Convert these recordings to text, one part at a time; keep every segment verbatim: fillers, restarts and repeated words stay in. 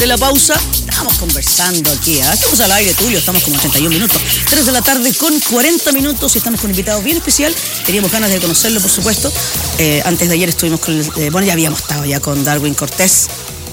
de la pausa, estamos conversando aquí, ¿eh? Estamos al aire, Tulio, estamos como ochenta y un minutos, tres de la tarde con cuarenta minutos y estamos con un invitado bien especial. Teníamos ganas de conocerlo, por supuesto. Eh, antes de ayer estuvimos con, el, eh, bueno, ya habíamos estado ya con Darwin Cortés.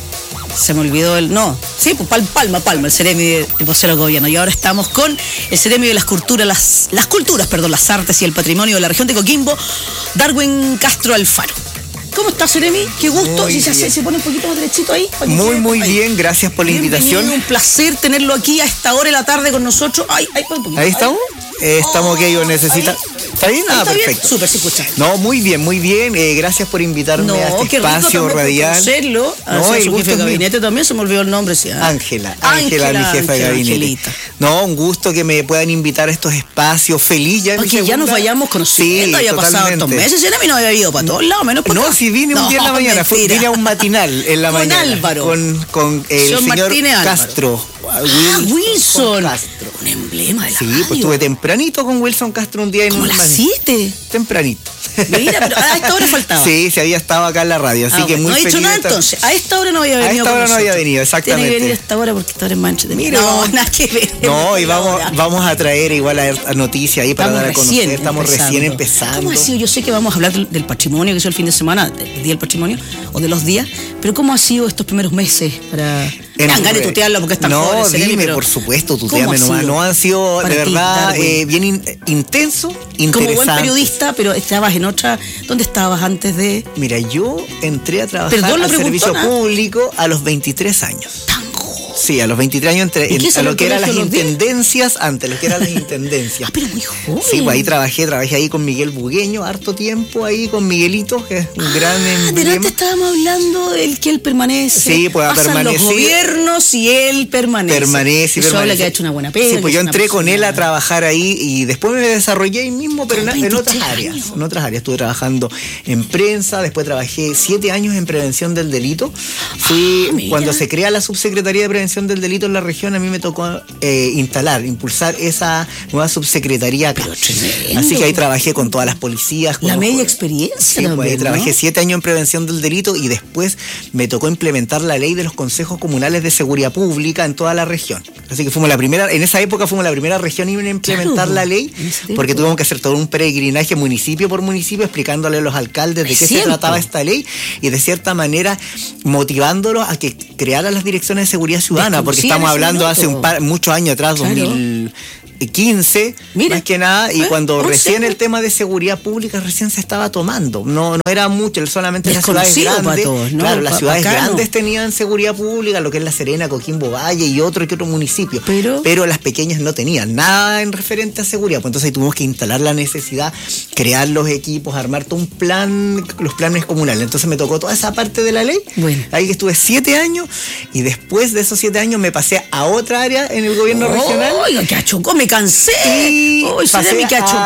Se me olvidó el, no, sí, pues Palma, Palma, el Ceremi del vocero del gobierno. Y ahora estamos con el Ceremi de las culturas, las, las culturas, perdón, las artes y el patrimonio de la región de Coquimbo, Darwin Castro Alfaro. ¿Cómo está, Ceremi? Qué gusto. Muy si se, hace, se pone un poquito más derechito ahí. Muy, muy ahí. Bien. Gracias por la invitación. Bienvenido, un placer tenerlo aquí a esta hora de la tarde con nosotros. Ay, ay, un poquito. Ahí estamos. Eh, estamos oh, que ellos necesitan. ¿Está bien? Ah, perfecto. Súper, se escucha. No, muy bien, muy bien. Eh, gracias por invitarme no, a este espacio radial. Conocerlo. No, el su jefe de gabinete también se me olvidó el nombre. Sí. Ángela, Ángela, mi jefa de gabinete. Angelita. No, un gusto que me puedan invitar a estos espacios. Feliz ya. Porque ya nos vayamos conociendo. Sí, ya pasado estos meses. Yo no había ido para todos lados, menos para No, si vine un no, día en la mañana. Fue, vine a un matinal en la con mañana. Álvaro. Con, con el John señor Martínez Castro. Ah, Wilson, Wilson. Castro. Un emblema de la Sí, radio. Pues estuve tempranito con Wilson Castro un día en ¿Cómo un las siete? Tempranito. Mira, pero a esta hora faltaba. Sí, se había estado acá en la radio, así ah, que bueno, muy no feliz. No he hecho nada entonces. A esta hora no había venido. A esta hora no había venido, exactamente. Tiene que venir a esta hora porque esta hora es más entretenida. Mira, no, nada que ver. No, y vamos, vamos a traer igual a, a noticias ahí para Estamos dar a conocer. Recién Estamos empezando. recién empezando. ¿Cómo ha sido? Yo sé que vamos a hablar del, del patrimonio que hizo el fin de semana, del Día del Patrimonio, o de los días, pero ¿cómo ha sido estos primeros meses para... Ganas de tutearlo porque están No, jóvenes, dime, pero por supuesto, tuteame nomás. No han sido, de verdad, eh, bien in, intenso, interesante. Como buen periodista, pero estabas en otra... ¿Dónde estabas antes de...? Mira, yo entré a trabajar Perdón, al servicio ¿no? público a los veintitrés años. ¿Tan joven? Sí, a los veintitrés años entré en, a lo que eran las intendencias, días? antes, lo que eran las intendencias. Ah, pero muy joven. Sí, pues ahí trabajé, trabajé ahí con Miguel Bugueño, harto tiempo ahí con Miguelito, que es un ah, gran emblema. Delante estábamos hablando del que él permanece. Sí, pues ha permanecido. Los gobiernos y él permanece. Permanece, Eso permanece. habla que ha hecho una buena pega. Sí, pues yo entré con él a trabajar ahí y después me desarrollé ahí mismo, pero en, en otras áreas. Años. En otras áreas. Estuve trabajando en prensa, después trabajé siete años en prevención del delito. Fui, ah, cuando se crea la subsecretaría de prevención del delito en la región, a mí me tocó eh, instalar, impulsar esa nueva subsecretaría acá. Así que ahí trabajé con todas las policías. Con la los, media experiencia. Sí, también, pues ahí ¿no? trabajé siete años en prevención del delito y después me tocó implementar la ley de los consejos comunales de seguridad pública en toda la región. Así que fuimos la primera, en esa época fuimos la primera región en implementar claro, la ley, porque tuvimos que hacer todo un peregrinaje municipio por municipio explicándole a los alcaldes de qué se trataba esta ley y de cierta manera motivándolos a que crearan las direcciones de seguridad ciudadana, porque estamos hablando hace un par, muchos años atrás, claro. dos mil quince, Mira, más que nada, y ¿eh? cuando recién el tema de seguridad pública recién se estaba tomando, no no era mucho, solamente las ciudades grandes, todos, ¿no? Claro, las pa, ciudades bacano. grandes tenían seguridad pública, lo que es La Serena, Coquimbo Valle y otro que otro municipio, pero, pero las pequeñas no tenían nada en referente a seguridad, pues entonces ahí tuvimos que instalar la necesidad, crear los equipos, armar todo un plan, los planes comunales, entonces me tocó toda esa parte de la ley, bueno. Ahí estuve siete años y después de esos siete años me pasé a otra área en el gobierno oh, regional. Oiga, que achocó, me cansé. Y oh, pasé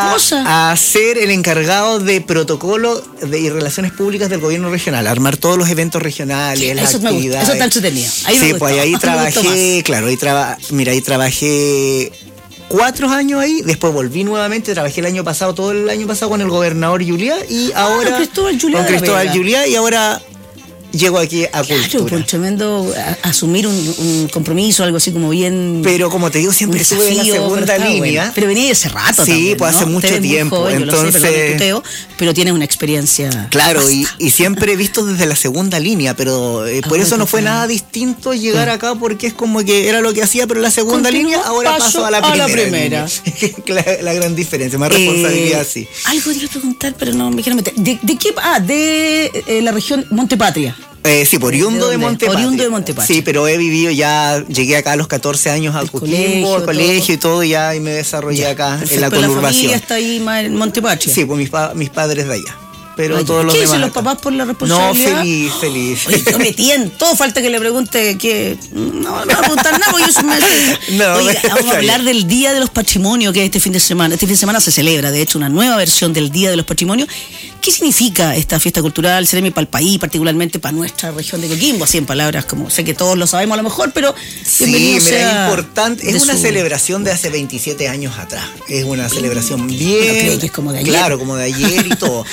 a, a ser el encargado de protocolo de y relaciones públicas del gobierno regional, armar todos los eventos regionales, sí, las eso actividades. Me eso está entretenido. Ahí sí, me pues ahí trabajé, claro, ahí traba, mira, ahí trabajé cuatro años ahí, después volví nuevamente, trabajé el año pasado, todo el año pasado con el gobernador Juliá y ah, ahora Cristóbal Juliá con Cristóbal Juliá y ahora llego aquí a claro, cultura. Por tremendo a, asumir un, un compromiso, algo así como bien. Pero como te digo, siempre estuve en la segunda pero línea. Bueno. Pero venía de hace rato. Sí, también, pues ¿no? hace mucho tiempo. Joven, entonces, yo lo sé, perdón, tuteo, pero tienes una experiencia. Claro, y, y siempre he visto desde la segunda línea, pero eh, por ah, eso no fue nada distinto llegar sí. acá, porque es como que era lo que hacía, pero en la segunda Continúo, línea, ahora paso, paso a la primera. A la, primera. la, la gran diferencia, más responsabilidad, eh, sí. Algo iba a preguntar, pero no me quiero meter. ¿De, de qué? Ah, de eh, la región Montepatria. Eh, sí, por oriundo de, de Montepatria. Oriundo de Montepatria. Sí, pero he vivido ya, llegué acá a los catorce años al Coquimbo, al colegio y todo, ya y me desarrollé ya, acá perfecto, en la conurbación. ¿La familia está ahí en Montepatria? Sí, pues mis, pa, mis padres de allá. Pero Ay, todos los ¿qué demás dicen los acá. papás por la responsabilidad? No, feliz, feliz. Oye, yo metí en todo, falta que le pregunte que... No, no me va a preguntar nada, porque yo soy maestro. No, Oiga, vamos a hablar del Día de los Patrimonios, que es este fin de semana. Este fin de semana se celebra, de hecho, una nueva versión del Día de los Patrimonios. ¿Qué significa esta fiesta cultural, Ceremi, para el país, particularmente para nuestra región de Coquimbo? Así en palabras, como sé que todos lo sabemos a lo mejor, pero sí, mira, es importante. Es una su... celebración de hace veintisiete años atrás. Es una celebración bien... Bueno, creo que es como de ayer. Claro, como de ayer y todo. Ha pasado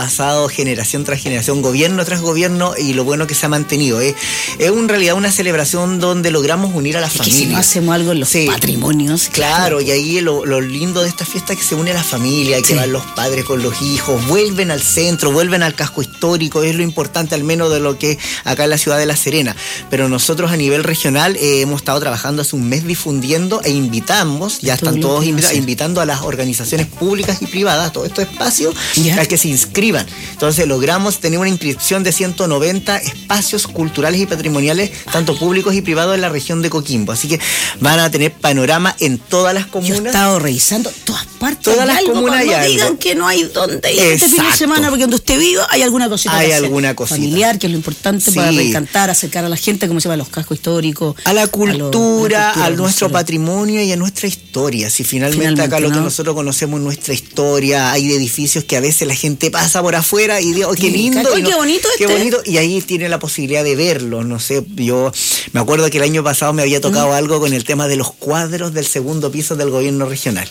pasado generación tras generación, gobierno tras gobierno, y lo bueno que se ha mantenido. Es, es en realidad una celebración donde logramos unir a la es familia. Que si no hacemos algo en los sí. patrimonios. Claro, claro, y ahí lo, lo lindo de esta fiesta es que se une a la familia, que sí. van los padres con los hijos, vuelven al centro, vuelven al casco histórico, es lo importante al menos de lo que acá en la ciudad de La Serena. Pero nosotros a nivel regional eh, hemos estado trabajando hace un mes difundiendo e invitamos, ya están todos invitados, invitando a las organizaciones públicas y privadas, todos estos espacios, yeah. a que se inscriban. Entonces logramos tener una inscripción de ciento noventa espacios culturales y patrimoniales, tanto públicos y privados en la región de Coquimbo. Así que van a tener panorama en todas las comunas. Yo he estado revisando todas partes. Todas las algo, comunas hay no algo. digan que no hay donde ir este fin de semana, porque donde usted viva hay alguna cosita hay que hacer. alguna cosita. Familiar, que es lo importante sí. para reencantar, acercar a la gente, como se llama, a los cascos históricos. A la cultura, a, lo, a, la cultura, a nuestro patrimonio y a nuestra historia. Si finalmente, finalmente acá ¿no? lo que nosotros conocemos es nuestra historia, hay edificios que a veces la gente pasa por afuera y dice, oh, qué lindo. Ay, y no, qué bonito Qué este. bonito. Y ahí tiene la posibilidad de verlo. No sé, yo me acuerdo que el año pasado me había tocado mm. algo con el tema de los cuadros del segundo piso del gobierno regional.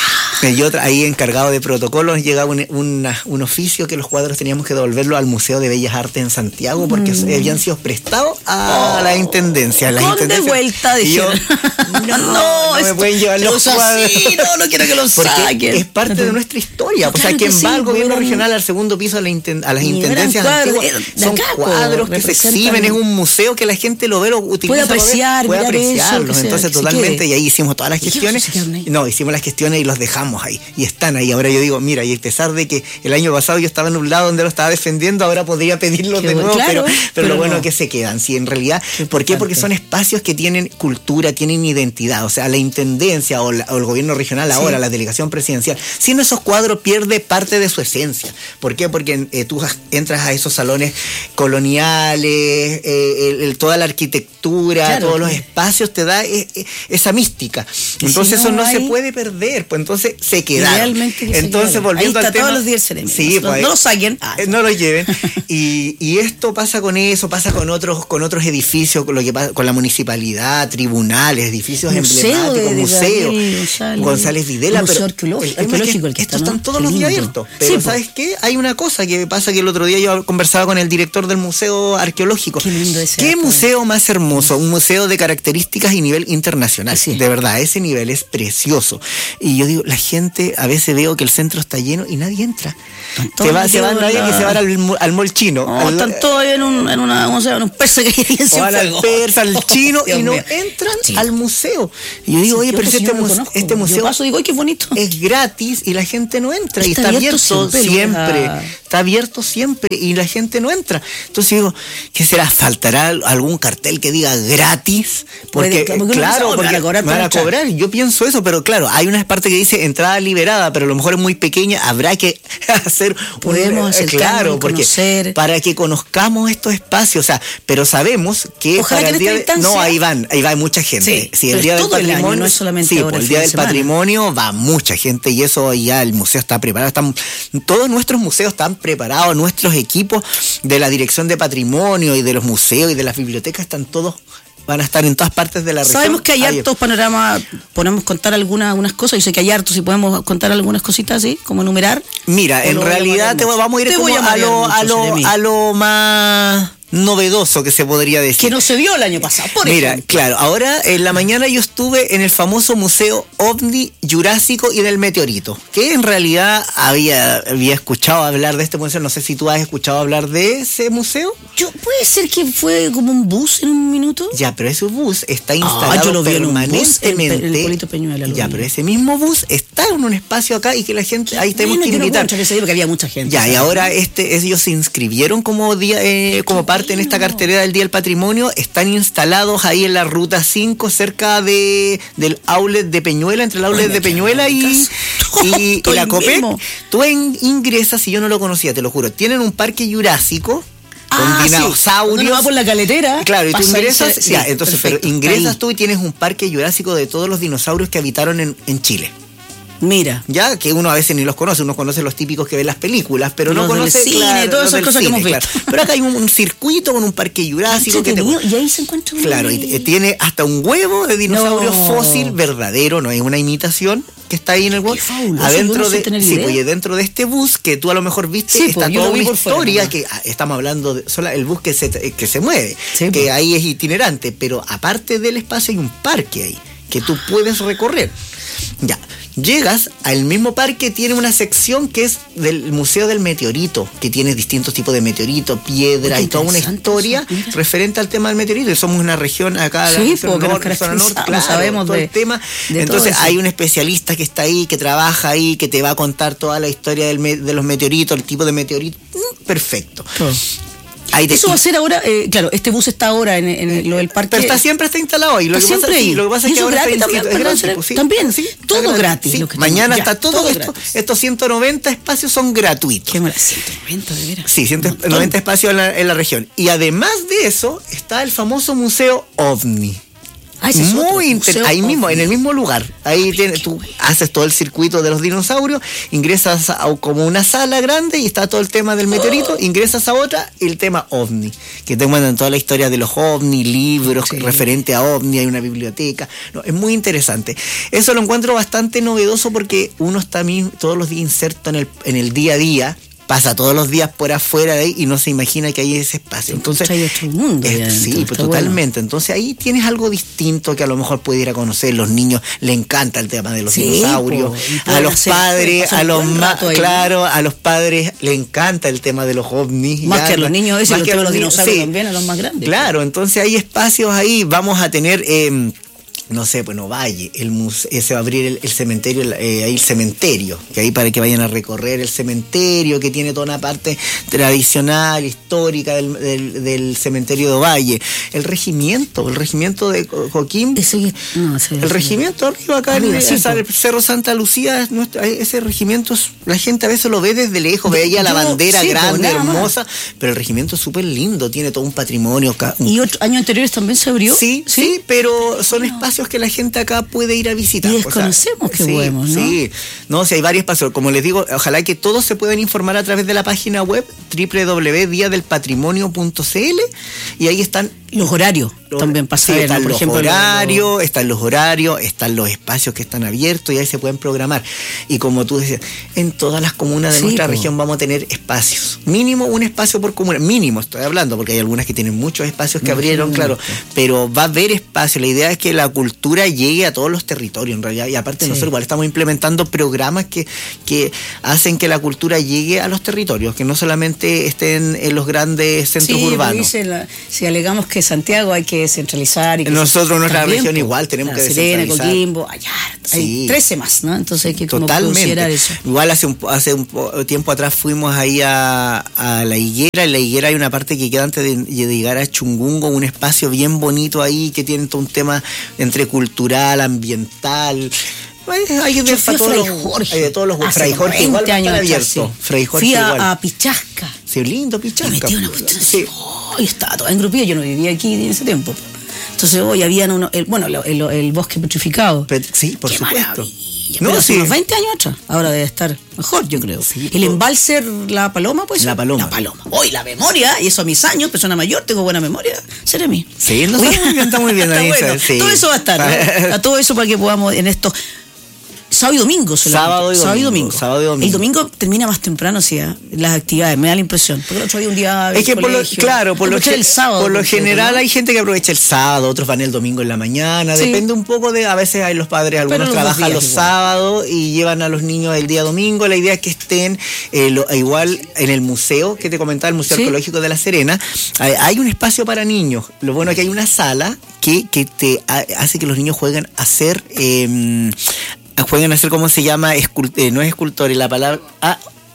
Yo ahí encargado de protocolos llegaba un, un, un oficio que los cuadros teníamos que devolverlo al Museo de Bellas Artes en Santiago porque mm. habían sido prestados a oh, la intendencia. La con intendencia. de vuelta, dijeron. No, no, no me pueden llevar los cuadros. Así, no, no quiero que los saquen. Es parte de nuestra historia. Claro, o sea, quien va sí, al gobierno eran, regional al segundo piso a, la inten, a las intendencias cuadros, antiguas son acá, cuadros que se exhiben, es un museo que la gente lo ve, lo utiliza. Puede apreciar, puede apreciarlos. Eso, Entonces, sea, totalmente, y ahí hicimos todas las gestiones. No, hicimos las gestiones y los dejamos ahí. Y están ahí. Ahora yo digo, mira, y a pesar de que el año pasado yo estaba en un lado donde lo estaba defendiendo, ahora podría pedirlos de nuevo, claro, pero, pero, pero lo bueno no. que se quedan. Sí, en realidad, qué ¿por qué? Porque son espacios que tienen cultura, tienen identidad. O sea, la intendencia o, la, o el gobierno regional ahora, sí. la delegación presidencial, sin esos cuadros pierde parte de su esencia. ¿Por qué? Porque eh, tú entras a esos salones coloniales, eh, el, el, toda la arquitectura, claro, todos los espacios te da eh, eh, esa mística. Entonces si no eso no hay... se puede perder, pues entonces se quedaron. Entonces se volviendo ahí está al tema, todos los días el Ceremi. Sí, no, pues, no lo saquen. Ah. No lo lleven. y, y esto pasa con eso, pasa con otros, con otros edificios, con lo que pasa con la municipalidad, tribunales, edificios museo emblemáticos, de, museos. De González, González Videla, museo pero arqueológico, el arqueológico es el que estos está, ¿no? están todos Qué los días lindo. abiertos. Pero sí, ¿sabes qué? Hay una cosa que pasa que el otro día yo conversaba con el director del museo arqueológico. Qué lindo ese ¿Qué dato. museo más hermoso? Un museo de características y nivel internacional. Sí. De verdad, ese nivel es precioso. Y yo digo, la gente, a veces veo que el centro está lleno y nadie entra. Se va, se van nadie la... que se van al, al mall chino. No, al, están todos en un, en una, ¿cómo se llama? En un persa que hay en o van al persa, al chino y no mío. entran sí. al museo. Y yo digo, sí, oye, pero si este, mu este museo yo paso, digo, ay, qué bonito. Es gratis y la gente no entra. Está y está abierto, abierto siempre. siempre. La... Está abierto siempre y la gente no entra. Entonces digo, ¿qué será? ¿Faltará algún cartel que diga gratis? Porque, Puede, claro, no, porque van a cobrar. Me van a cobrar. Yo pienso eso, pero claro, hay una parte que dice entrada liberada, pero a lo mejor es muy pequeña. Habrá que hacer Podemos hacer claro, porque conocer. Para que conozcamos estos espacios, o sea, pero sabemos que Ojalá para que el día instancia... de, no, ahí van, ahí va mucha gente. Sí, sí el día del patrimonio, el año, no es solamente sí, ahora el, el día del de patrimonio va mucha gente y eso ya el museo está preparado, están, todos nuestros museos están preparados, nuestros equipos de la Dirección de Patrimonio y de los museos y de las bibliotecas están todos van a estar en todas partes de la región. Sabemos que hay Ahí. hartos panoramas, podemos contar algunas, algunas cosas, yo sé que hay hartos, si podemos contar algunas cositas así, como enumerar. Mira, en realidad te vamos a ir como a, a, lo, a, lo, a lo más novedoso que se podría decir. Que no se vio el año pasado, por Mira, ejemplo. claro, ahora en la mañana yo estuve en el famoso Museo OVNI Jurásico y del Meteorito, que en realidad había, había escuchado hablar de este museo, no sé si tú has escuchado hablar de ese museo. Yo, puede ser que fue como un bus en un minuto. Ya, pero ese bus está instalado ah, yo lo vi permanentemente. En un bus, el, el Polito Peñuela. Ya, pero ese mismo bus está en un espacio acá y que la gente, ahí tenemos bueno, que invitar. No que porque había mucha gente. Ya, ¿sabes? Y ahora este, ellos se inscribieron como día, eh, como parte en esta cartelera del Día del Patrimonio, están instalados ahí en la ruta cinco, cerca de del outlet de Peñuela, entre el outlet de Peñuela y, y, y la Copec. Tú en, ingresas, y yo no lo conocía, te lo juro, tienen un parque jurásico con ah, dinosaurios. Sí. Uno va por la caletera. Claro, y tú ingresas, sí, ya, entonces, perfecto, pero ingresas ahí. tú y tienes un parque jurásico de todos los dinosaurios que habitaron en, en Chile. Mira. Ya, que uno a veces ni los conoce, uno conoce los típicos que ven las películas, pero los no conoce del cine, claro, todas esas cosas cine, que hemos visto. Claro. Pero acá hay un, un circuito con un parque jurásico que te... Y ahí se encuentra un... Claro, y t- tiene hasta un huevo de dinosaurio no. fósil verdadero, no es una imitación que está ahí en el bus. Adentro no de, sí, pues, dentro de este bus que tú a lo mejor viste, sí, está toda una historia fuera, que ah, estamos hablando de solo el bus que se que se mueve, sí, que pues. Ahí es itinerante, pero aparte del espacio hay un parque ahí que tú puedes recorrer. Ya, llegas al mismo parque, tiene una sección que es del Museo del Meteorito, que tiene distintos tipos de meteoritos, piedra y toda una historia eso, referente al tema del meteorito. Y somos una región acá, sí, la zona norte, zona norte, claro, sabemos todo de, el tema. De Entonces todo hay un especialista que está ahí, que trabaja ahí, que te va a contar toda la historia del me- de los meteoritos, el tipo de meteorito. Perfecto. Oh. Eso va a ser ahora, eh, claro, este bus está ahora en, en, en lo del parque. Pero está siempre está instalado ahí. Lo, que pasa, sí, lo que pasa es que ahora gratis está también, es gratis, pues, sí, también, sí, todo gratis. gratis sí. Lo que Mañana ya, está todo, todo esto, estos ciento noventa espacios son gratuitos. ¿Qué más? ciento noventa, de veras. Sí, ciento noventa espacios en la, en la región. Y además de eso, está el famoso Museo OVNI. Ah, ese muy interesante, ahí mismo, OVNI. en el mismo lugar. Ahí ah, tiene, tú haces todo el circuito de los dinosaurios, ingresas a como una sala grande y está todo el tema del meteorito, oh. ingresas a otra y el tema OVNI, que te cuentan toda la historia de los OVNI, libros sí. referente a OVNI, hay una biblioteca. No, es muy interesante. Eso lo encuentro bastante novedoso porque uno está mismo, todos los días inserto en el, en el día a día. Pasa todos los días por afuera de ahí y no se imagina que hay ese espacio. Entonces, hay otro mundo. Es, sí, pues totalmente. Bueno. Entonces ahí tienes algo distinto que a lo mejor puede ir a conocer. Los niños les encanta el tema de los sí, dinosaurios. Po, a los padres, a los más, claro, a los padres les encanta el tema de los ovnis. Más ya, que a los niños, ese, más que a los dinosaurios sí. también, a los más grandes. Claro, entonces hay espacios ahí. Vamos a tener... Eh, no sé, bueno, Valle, el museo, se va a abrir el, el cementerio, eh, ahí el cementerio, que ahí para que vayan a recorrer el cementerio, que tiene toda una parte tradicional, histórica del, del, del cementerio de Valle. El regimiento, el regimiento de Coquimbo, ese, no, ese, el regimiento arriba acá, arriba, en sí, el Cerro Santa Lucía, es nuestro, ese regimiento, la gente a veces lo ve desde lejos, ve ahí a la Yo, bandera sí, grande, hermosa, más. Pero el regimiento es súper lindo, tiene todo un patrimonio acá. ¿Y otros años anteriores también se abrió? Sí, sí, sí pero son no. espacios que la gente acá puede ir a visitar. Y desconocemos o sea, que sí, podemos, ¿no? Sí, no, si hay varios espacios. Como les digo, ojalá que todos se puedan informar a través de la página web doble u doble u doble u punto día del patrimonio punto c l y ahí están los horarios los, también para saber, sí, están ¿no? Por los ejemplo, horarios, los... están los horarios, están los espacios que están abiertos y ahí se pueden programar. Y como tú decías, en todas las comunas de sí, nuestra po. región vamos a tener espacios. Mínimo un espacio por comuna. Mínimo estoy hablando, porque hay algunas que tienen muchos espacios que no, abrieron, sí, claro. Pero va a haber espacio. La idea es que la cultura llegue a todos los territorios, en realidad. Y aparte sí. nosotros igual estamos implementando programas que, que hacen que la cultura llegue a los territorios, que no solamente estén en los grandes centros sí, urbanos. Dice la, si alegamos que Santiago hay que descentralizar y que nosotros en nuestra también, región igual tenemos que Serena, descentralizar. Coquimbo, allá hay sí. trece más, ¿no? Entonces hay que como totalmente eso. Igual hace un hace un tiempo atrás fuimos ahí a, a La Higuera. En La Higuera hay una parte que queda antes de, de llegar a Chungungo, un espacio bien bonito ahí que tiene todo un tema entre cultural, ambiental. Hay de, Yo todos los, Jorge, hay de todos los Fray Jorge igual años abierto. Sí. Fray Jorge Fui a, igual. a Pichasca. Sí, lindo Pichasca. Me metí una cuestión así. Oh, y estaba toda engrupida. Yo no vivía aquí en ese tiempo. Entonces hoy habían uno, el, bueno, el, el, el bosque petrificado. Pero, sí, por Qué supuesto. No, pero hace sí. unos veinte años atrás. Ahora debe estar mejor, yo creo. Sí, el embalse La Paloma, pues. La Paloma. La Paloma. Hoy la memoria, y eso a mis años, persona mayor, tengo buena memoria. Será mí. Sí, no, está muy bien, está muy bien. Está ahí, bueno. Sí. Todo eso va a estar, ¿no? A todo eso para que podamos en estos... Sábado y domingo solamente. Sábado y domingo. Sábado y domingo. Sábado y domingo. El domingo termina más temprano, sí, ¿eh? Las actividades, me da la impresión. Porque el otro día un día. Es que por lo, claro, por lo, el sábado, por lo por general ¿no? hay gente que aprovecha el sábado, otros van el domingo en la mañana. Sí. Depende un poco de. A veces hay los padres, algunos trabajan los igual. sábados y llevan a los niños el día domingo. La idea es que estén eh, lo, igual en el museo que te comentaba, el Museo ¿Sí? Arqueológico de La Serena. Hay, hay un espacio para niños. Lo bueno es que hay una sala que, que te hace que los niños jueguen a hacer. Eh, juegan a hacer, ¿cómo se llama? Escult- eh, no es escultores, la palabra... Ah,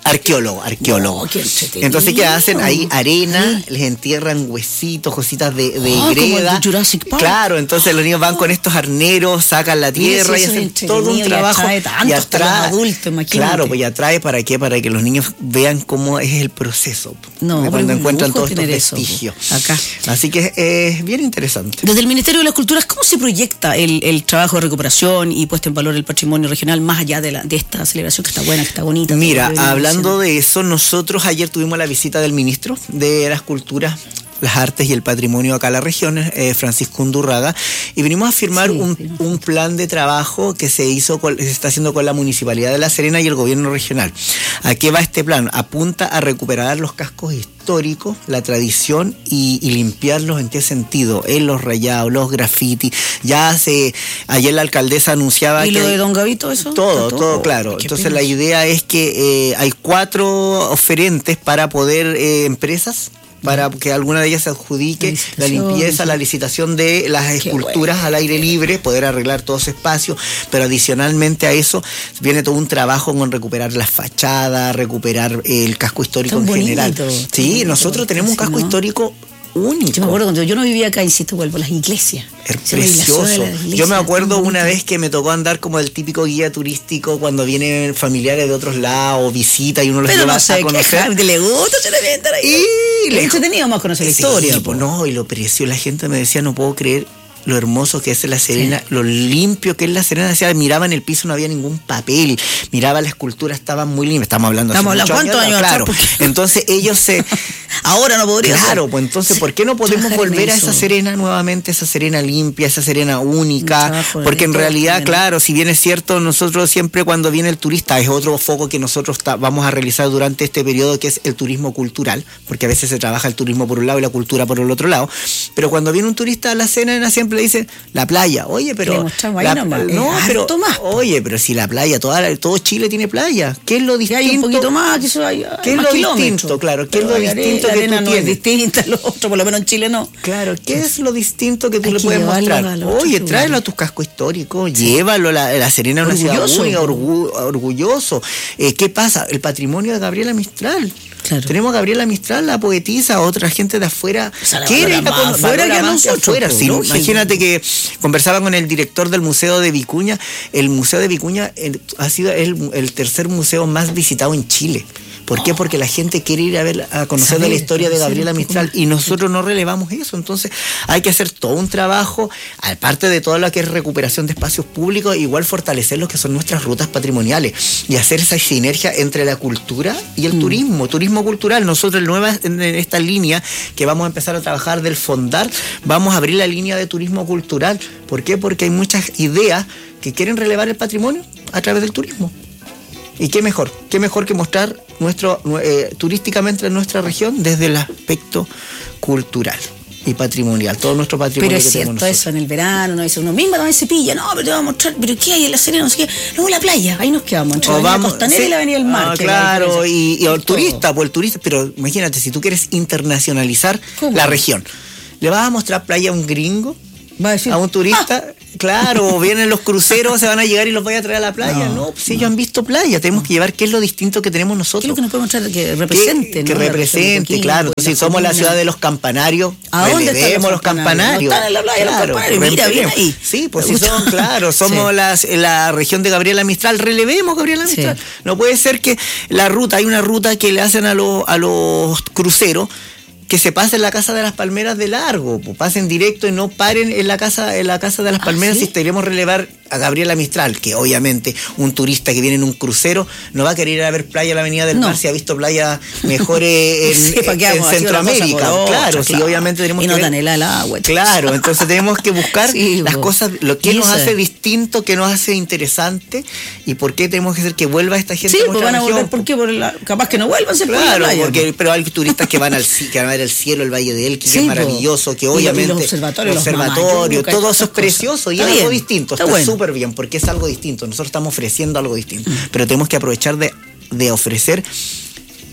arqueólogo, arqueólogo. Oh, qué entretenido. Entonces, ¿qué hacen? Ahí arena, les entierran huesitos, cositas de, de oh, greda. Como el de Jurassic Park. Claro, entonces los niños van con estos arneros, sacan la tierra y hacen todo un trabajo. Y atrae tanto y atrae, hasta los adultos, imagínate. Claro, pues y atrae para qué, para que los niños vean cómo es el proceso. No, cuando encuentran todos estos eso, vestigios. Acá. Así que es eh, bien interesante. Desde el Ministerio de las Culturas, ¿cómo se proyecta el, el trabajo de recuperación y puesta en valor el patrimonio regional más allá de, la, de esta celebración que está buena, que está bonita? Mira, hablando de eso, nosotros ayer tuvimos la visita del ministro de las Culturas, las Artes y el Patrimonio acá en la región, eh, Francisco Undurraga, y vinimos a firmar sí, un, sí. un plan de trabajo que se hizo con, se está haciendo con la Municipalidad de La Serena y el Gobierno Regional. ¿A qué va este plan? Apunta a recuperar los cascos históricos, la tradición y, y limpiarlos. ¿En qué sentido? En los rayados, los grafitis. Ya hace, ayer la alcaldesa anunciaba ¿Y que... lo de Don Gavito eso? Todo, todo, todo claro. Entonces pena. La idea es que eh, hay cuatro oferentes para poder, eh, empresas, para que alguna de ellas se adjudique la, la limpieza, la licitación de las esculturas bueno. al aire libre, poder arreglar todo ese espacio, pero adicionalmente a eso viene todo un trabajo con recuperar las fachadas, recuperar el casco histórico tan en bonito, general. Sí, bonito, nosotros tenemos un casco ¿no? histórico único. Yo me acuerdo cuando yo no vivía acá, insisto, vuelvo las iglesias. Es precioso. Yo me acuerdo una vez que me tocó andar como el típico guía turístico cuando vienen familiares de otros lados, visita y uno los Pero lleva no sé, a conocer. ¿qué le gusta se le viene ahí? Y le entretenido más conocer la sí, historia. Pues no, y lo precioso, la gente me decía, no puedo creer lo hermoso que es La Serena, sí. lo limpio que es La Serena. Decía, miraba en el piso, no había ningún papel, miraba la escultura, estaba muy limpia. Estamos hablando Estamos hace muchos años, años claro. Porque... Entonces ellos se... Ahora no podría Claro, ser. pues entonces, ¿por qué no podemos volver a esa Serena nuevamente, esa Serena limpia, esa Serena única? Porque en realidad, también. Claro, si bien es cierto, nosotros siempre cuando viene el turista, es otro foco que nosotros ta- vamos a realizar durante este periodo, que es el turismo cultural, porque a veces se trabaja el turismo por un lado y la cultura por el otro lado, pero cuando viene un turista a La Serena siempre dice, la playa, oye, pero... La, nomás, no, pero... Más. Oye, pero si la playa, toda, todo Chile tiene playa, ¿qué es lo distinto? Hay un poquito más, que eso hay, ¿Qué es lo distinto? Claro, ¿qué es lo distinto que tú tienes? Distinta, lo otro, por lo menos en Chile no. Claro, ¿qué es lo distinto que tú Hay le que puedes mostrar? Oye, otro, tráelo a tu casco histórico, sí. Llévalo a la, la Serena, una ciudad única, orgu, orgulloso. Eh, ¿Qué pasa? El patrimonio de Gabriela Mistral. Claro. Tenemos a Gabriela Mistral, la poetisa, otra gente de afuera. O sea, quiere ir a afuera que a nosotros. Afuera, sí, imagínate que conversaba con el director del Museo de Vicuña. El Museo de Vicuña el, ha sido el, el tercer museo más visitado en Chile. ¿Por qué? Porque la gente quiere ir a ver, a conocer de la historia de Gabriela Mistral y nosotros no relevamos eso. Entonces hay que hacer todo un trabajo, aparte de todo lo que es recuperación de espacios públicos, igual fortalecer lo que son nuestras rutas patrimoniales y hacer esa sinergia entre la cultura y el mm. turismo, turismo cultural. Nosotros nueva en esta línea que vamos a empezar a trabajar del Fondar, vamos a abrir la línea de turismo cultural. ¿Por qué? Porque hay muchas ideas que quieren relevar el patrimonio a través del turismo. ¿Y qué mejor? ¿Qué mejor que mostrar nuestro eh, turísticamente en nuestra región desde el aspecto cultural y patrimonial, todo nuestro patrimonio? Pero es que cierto eso, en el verano no dice uno mismo también se pilla, no, pero te voy a mostrar, pero ¿qué hay en La Serena? No sé qué, luego la playa, ahí nos quedamos, entre la avenida Costanera sí, y la avenida del Mar. Ah, claro, y, y el turista, pues el turista, pero imagínate, si tú quieres internacionalizar ¿Cómo? La región, ¿le vas a mostrar playa a un gringo? Va a decir, a un turista, ¡ah! Claro, vienen los cruceros, se van a llegar y los voy a traer a la playa. No, no pues no. Ellos han visto playa, tenemos que llevar qué es lo distinto que tenemos nosotros. ¿Qué es lo que nos puede mostrar? Que represente, Que, ¿no? que represente, la claro. Si somos la ciudad de los campanarios, ¿a dónde relevemos los campanarios? No están en la playa, claro, los campanarios, mira, bien ahí. Sí, pues si son, claro, somos sí. la, la región de Gabriela Mistral, relevemos Gabriela Mistral. Sí. No puede ser que la ruta, hay una ruta que le hacen a, lo, a los cruceros, que se pasen la Casa de las Palmeras de largo, pues pasen directo y no paren en la casa en la casa de las Palmeras. ¿Ah, sí? Si queremos relevar a Gabriela Mistral, que obviamente un turista que viene en un crucero no va a querer ir a ver playa a la Avenida del no. Mar si ha visto playas mejores en, sí, en, en Centroamérica. Claro, claro, sí, obviamente tenemos y que no ver, tan helada el agua. Claro, entonces tenemos que buscar sí, las cosas, lo que nos hace distinto, que nos hace interesante y por qué tenemos que hacer que vuelva esta gente. Sí, a pues van a volver, ¿por qué? Por la, capaz que no vuelvan, se claro, por la playa, porque, pero hay turistas que van al que van a ver el cielo, el Valle de Elqui, sí, que es maravilloso, que obviamente y los observatorios, los observatorios los todo eso es precioso y es algo distinto, está súper bueno. bien, porque es algo distinto, nosotros estamos ofreciendo algo distinto, mm. pero tenemos que aprovechar de, de ofrecer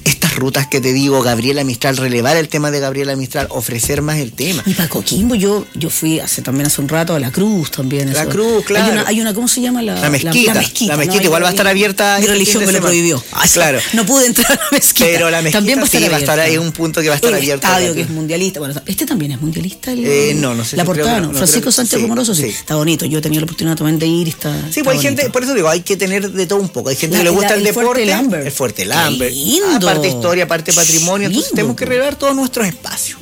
estas rutas que te digo, Gabriela Mistral, relevar el tema de Gabriela Mistral, ofrecer más el tema. Y para Coquimbo yo, yo fui hace también hace un rato a La Cruz también. La eso. Cruz, claro. Hay una, hay una, ¿cómo se llama? La, la mezquita. La, la mezquita, la mezquita ¿no? igual va a estar abierta. Mi este religión me lo prohibió. Ah, claro. No pude entrar a la mezquita. Pero la mezquita también va a estar sí, abierta. va a estar ahí un punto que va a estar el abierto. El estadio que es mundialista. Bueno, este también es mundialista. El, eh, no, no sé. La si portada, no. no. Francisco Sánchez sí, Moroso, sí. sí. Está bonito. Yo he tenido la oportunidad también de ir y está. Sí, pues hay bonito. gente, por eso digo, hay que tener de todo un poco. Hay gente la, que le gusta la, el, el deporte. Fuerte Lambert. El Fuerte Lambert. Lindo. Aparte historia, aparte patrimonio. Lindo. Entonces tenemos que relevar todos nuestros espacios.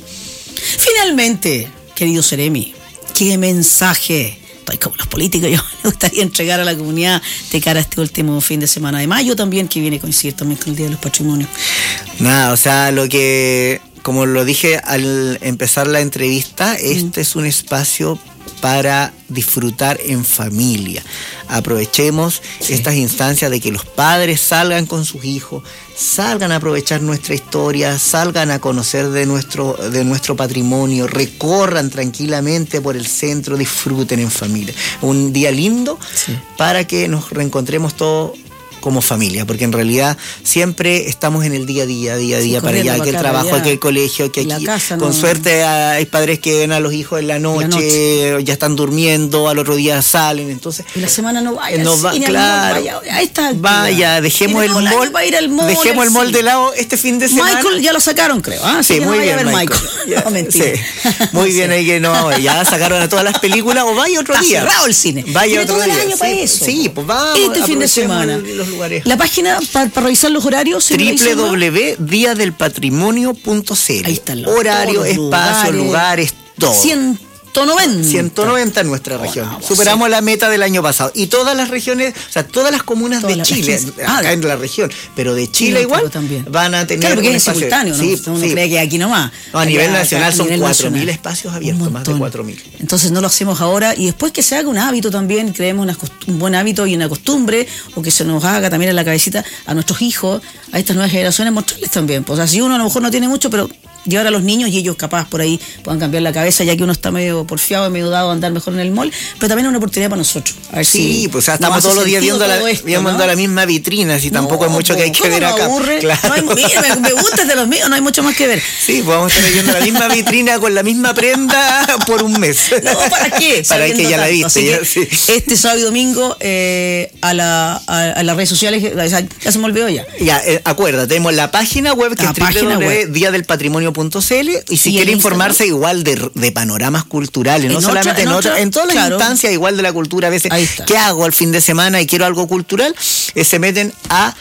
Finalmente, querido Seremi, qué mensaje. Estoy como los políticos, yo me gustaría entregar a la comunidad de cara a este último fin de semana de mayo también, que viene a coincidir también con el Día de los Patrimonios. Nada, o sea, lo que, como lo dije al empezar la entrevista, este mm. es un espacio para disfrutar en familia. Aprovechemos sí. estas instancias de que los padres salgan con sus hijos, salgan a aprovechar nuestra historia, salgan a conocer de nuestro, de nuestro patrimonio, recorran tranquilamente por el centro, disfruten en familia. Un día lindo sí. para que nos reencontremos todos como familia, porque en realidad siempre estamos en el día a día, día a día, sí, para allá, que el trabajo, allá, que el colegio, que aquí, casa, con no. suerte hay padres que ven a los hijos en la noche, la noche, ya están durmiendo, al otro día salen, entonces... Y la semana no vaya, no va, cine, claro, no vaya, ahí está, vaya, dejemos el mall, va a ir al mall, dejemos el mall de lado este fin de semana. Michael ya lo sacaron, creo, ¿ah? Sí, muy no bien, Michael. Michael. Ya, no, mentira. Sí. Muy bien, ahí que no, ya sacaron a todas las películas, o vaya otro está día. Está cerrado el cine. Vaya Tiene otro todo día. el año sí, para eso. Sí, pues vamos. Este fin de semana. Los lugares. La página para pa revisar los horarios. doble u doble u doble u punto día del patrimonio punto c l. Ahí están los horario, espacio, lugares, lugares, todo. ciento noventa. ciento noventa en nuestra región. Wow, Superamos sí. la meta del año pasado. Y todas las regiones, o sea, todas las comunas todas de las Chile, regiones. acá ah, en la región, pero de Chile igual, también. van a tener. Claro, porque un es simultáneo, ¿no? Sí, Uno sí. cree que aquí nomás. No, a allá, nivel nacional acá, son nivel cuatro mil nacional. espacios abiertos, más de cuatro mil. Entonces no lo hacemos ahora y después que se haga un hábito también, creemos una, un buen hábito y una costumbre, o que se nos haga también en la cabecita a nuestros hijos, a estas nuevas generaciones, mostrarles también. Pues, o sea, si uno a lo mejor no tiene mucho, pero llevar a los niños y ellos capaz por ahí puedan cambiar la cabeza, ya que uno está medio porfiado, medio dado a andar mejor en el mall, pero también es una oportunidad para nosotros. A ver sí, si pues o sea, estamos todos los días viendo la, esto, viendo ¿no? la misma vitrina, si no, tampoco hay mucho que hay que ver no acá. Aburre? Claro. No hay, mira, me, me gusta de los míos, no hay mucho más que ver. Sí, pues vamos a estar viendo la misma vitrina con la misma prenda por un mes. No, ¿para qué? Para que ya la viste. Ya, sí. Este sábado y domingo eh, a, la, a, a las redes sociales, ya se me olvidó ya. Ya, eh, acuérdate, tenemos la página web que la es doble u doble u doble u punto día del patrimonio punto c l y si quiere informarse igual de, de panoramas culturales, no solamente otra, en, en, otra, otra, en todas las claro. instancias igual de la cultura, a veces, ¿qué hago el fin de semana y quiero algo cultural? Eh, se meten a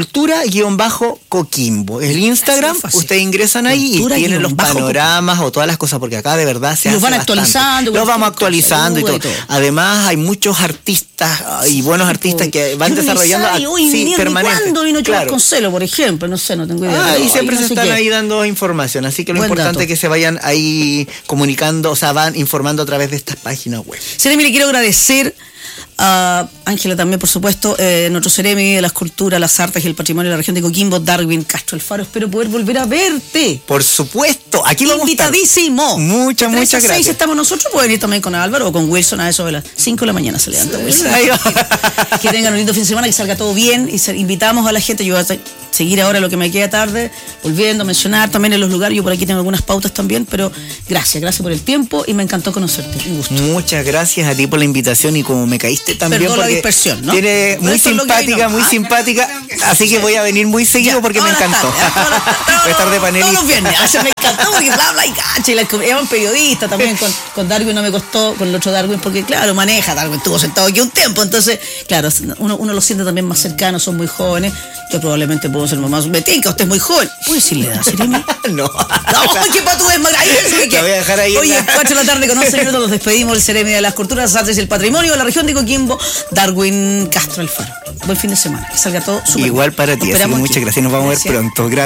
cultura-coquimbo. El Instagram, ustedes ingresan ahí cultura y tienen los panoramas o todas las cosas, porque acá de verdad se y hace los van bastante. actualizando. Los vamos actualizando y todo. y todo. Además, hay muchos artistas y buenos artistas que van yo desarrollando a, uy, sí, permanente. ¿Cuándo vino claro. Concelo, por ejemplo? No sé, no tengo idea. Ah, pero, y siempre ay, se no están sé ahí dando información, así que lo Buen importante dato. es que se vayan ahí comunicando, o sea, van informando a través de estas páginas web. Seremi, le quiero agradecer a Ángela también, por supuesto, eh, nuestro Seremi de las culturas, las artes y el patrimonio de la región de Coquimbo, Darwin Castro Alfaro. Espero poder volver a verte. Por supuesto, aquí vamos a estar. Invitadísimo. Muchas, muchas gracias. seis estamos nosotros, pueden ir también con Álvaro o con Wilson a eso de las cinco de la mañana se levanta Wilson. Que tengan un lindo fin de semana, que salga todo bien y se, invitamos a la gente. Yo voy a seguir ahora lo que me queda tarde, volviendo a mencionar también en los lugares. Yo por aquí tengo algunas pautas también, pero gracias, gracias por el tiempo y me encantó conocerte. Un gusto. Muchas gracias a ti por la invitación y como me caíste también. Perdón la dispersión, ¿no? Tiene muy Eso simpática, no. muy ah, simpática, así que voy a venir muy seguido ya, porque me encantó. Tarde, voy a estar de panelista. Todos los viernes, ah, me encantó porque bla, bla, y cacha, y la, era un periodista también, con, con Darwin no me costó, con el otro Darwin, porque claro, maneja, Darwin estuvo sentado aquí un tiempo, entonces, claro, uno, uno lo siente también más cercano, son muy jóvenes, yo probablemente puedo ser mamá, me tinca, usted es muy joven, ¿puedo decirle edad, Seremi? No. No, ¿qué pato es más grande? Te voy a dejar ahí. Oye, cuatro de la tarde con once minutos nos despedimos del Seremi de las Culturas, las Artes y el Patrimonio de la región de Coquimbo, Darwin Castro Alfaro. Buen fin de semana, que salga todo súper bien. Igual para ti, así que muchas gracias, nos vamos gracias. a ver pronto. Gracias.